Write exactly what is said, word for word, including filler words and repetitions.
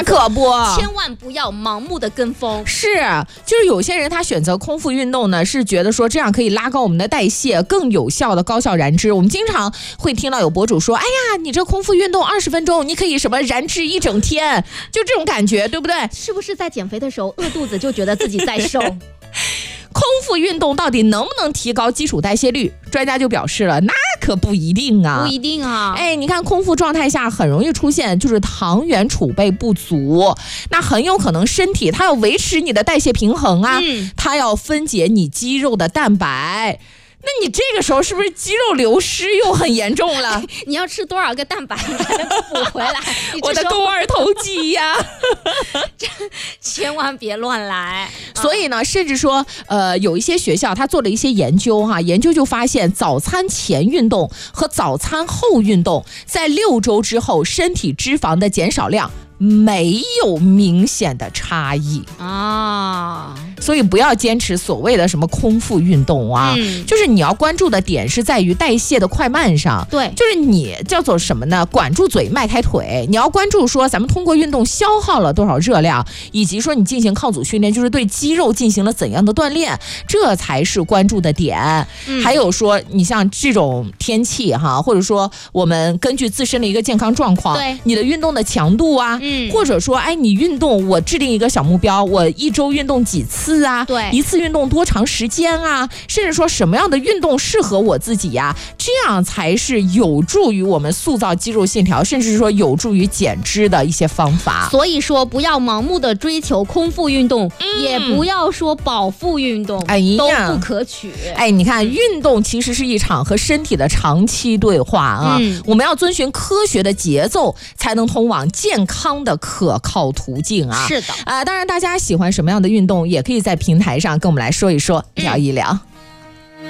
可不， 千万不要盲目的跟风。 是，就是有些人他选择空腹运动呢，是觉得说这样可以拉高我们的代谢，更有效的高效燃脂。我们经常会听到有博主说，哎呀，你这空腹运动二十分钟，你可以什么燃脂一整天，就这种感觉，对不对？ 是不是在减肥的时候饿肚子就觉得自己在瘦？ 空腹运动到底能不能提高基础代谢率？专家就表示了，那可不一定啊， 不一定啊。 哎，你看空腹状态下很容易出现就是糖原储备不足，那很有可能身体它要维持你的代谢平衡啊，嗯、它要分解你肌肉的蛋白。那你这个时候是不是肌肉流失又很严重了？ 你要吃多少个蛋白才能补回来？ 我的肱二头肌呀、啊！ 千万别乱来。 所以呢，甚至说，呃，有一些学校他做了一些研究哈，研究就发现，早餐前运动和早餐后运动，在六周之后，身体脂肪的减少量没有明显的差异啊， 所以不要坚持所谓的什么空腹运动啊、嗯，就是你要关注的点是在于代谢的快慢上。 对， 就是你叫做什么呢？管住嘴，迈开腿。你要关注说咱们通过运动消耗了多少热量，以及说你进行抗阻训练，就是对肌肉进行了怎样的锻炼，这才是关注的点。嗯、还有说你像这种天气哈，或者说我们根据自身的一个健康状况， 对你的运动的强度啊。嗯、或者说，哎，你运动，我制定一个小目标，我一周运动几次啊？ 对， 一次运动多长时间啊？甚至说什么样的运动适合我自己呀、啊？这样才是有助于我们塑造肌肉线条，甚至说有助于减脂的一些方法。 所以说，不要盲目的追求空腹运动，嗯、也不要说饱腹运动， 哎呀， 都不可取。 哎，你看，运动其实是一场和身体的长期对话啊，嗯、我们要遵循科学的节奏，才能通往健康的可靠途径啊！ 是的， 啊、呃，当然，大家喜欢什么样的运动，也可以在平台上跟我们来说一说，聊一聊。嗯